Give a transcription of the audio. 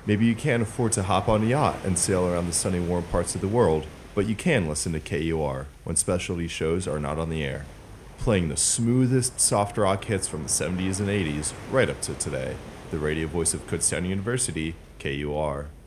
Maybe you can't afford to hop on a yacht and sail around the sunny, warm parts of the world, but you can listen to KUR when specialty shows are not on the air, playing the smoothest soft rock hits from the 70s and 80s right up to today. The radio voice of Kutztown University, KUR.